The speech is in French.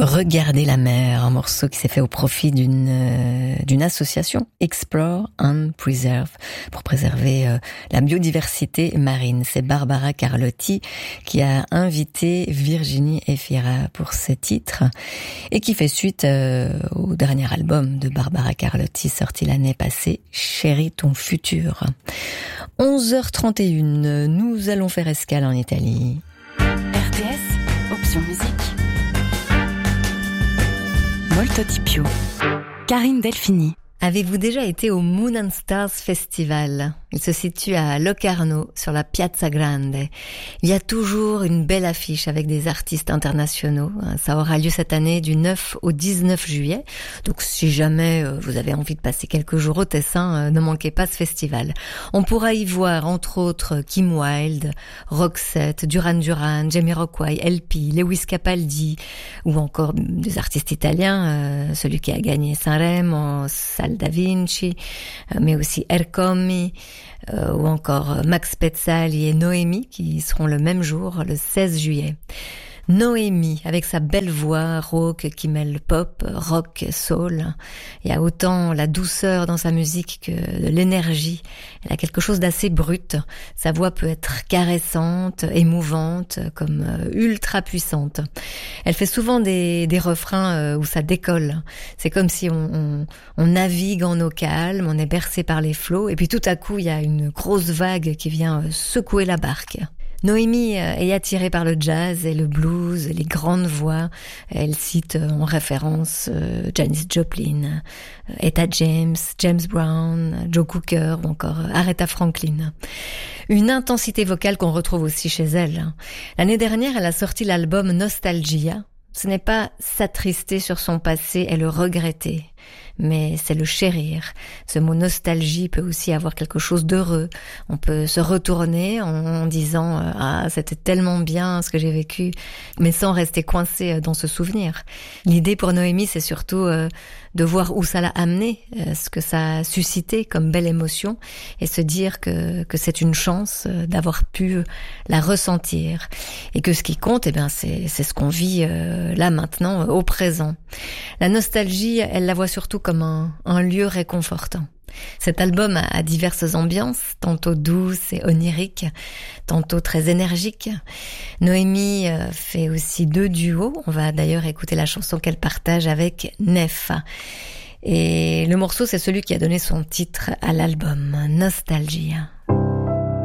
Regarder la mer, un morceau qui s'est fait au profit d'une association, Explore and Preserve, pour préserver la biodiversité marine. C'est Barbara Carlotti qui a invité Virginie Efira pour ce titre et qui fait suite au dernier album de Barbara Carlotti sorti l'année passée, Chérie ton futur. 11h31, nous allons faire escale en Italie. RTS, option musique. Molto di più. Karine Delphini. Avez-vous déjà été au Moon and Stars Festival ? Il se situe à Locarno, sur la Piazza Grande. Il y a toujours une belle affiche avec des artistes internationaux. Ça aura lieu cette année du 9 au 19 juillet. Donc si jamais vous avez envie de passer quelques jours au Tessin, ne manquez pas ce festival. On pourra y voir entre autres Kim Wilde, Roxette, Duran Duran, Jamiroquai, LP, Lewis Capaldi ou encore des artistes italiens, celui qui a gagné Sanremo, Sal Da Vinci, mais aussi Ercomi, ou encore Max Pezzali et Noémie qui seront le même jour, le 16 juillet. Noémie, avec sa belle voix rauque qui mêle pop, rock, soul. Il y a autant la douceur dans sa musique que de l'énergie. Elle a quelque chose d'assez brut. Sa voix peut être caressante, émouvante, comme ultra puissante. Elle fait souvent des refrains où ça décolle. C'est comme si on navigue en eau calme, on est bercé par les flots, et puis tout à coup, il y a une grosse vague qui vient secouer la barque. Noémie est attirée par le jazz et le blues, les grandes voix. Elle cite en référence Janis Joplin, Etta James, James Brown, Joe Cooker ou encore Aretha Franklin. Une intensité vocale qu'on retrouve aussi chez elle. L'année dernière, elle a sorti l'album Nostalgia. Ce n'est pas s'attrister sur son passé et le regretter, mais c'est le chérir. Ce mot nostalgie peut aussi avoir quelque chose d'heureux. On peut se retourner en disant « Ah, c'était tellement bien ce que j'ai vécu », mais sans rester coincé dans ce souvenir. L'idée pour Noémie, c'est surtout de voir où ça l'a amené, ce que ça a suscité comme belle émotion, et se dire que c'est une chance d'avoir pu la ressentir. Et que ce qui compte, c'est ce qu'on vit là maintenant, au présent. La nostalgie, elle la voit surtout comme un lieu réconfortant. Cet album a diverses ambiances, tantôt douces et oniriques, tantôt très énergiques. Noémie fait aussi 2 duos. On va d'ailleurs écouter la chanson qu'elle partage avec Nef. Et le morceau, c'est celui qui a donné son titre à l'album, Nostalgia.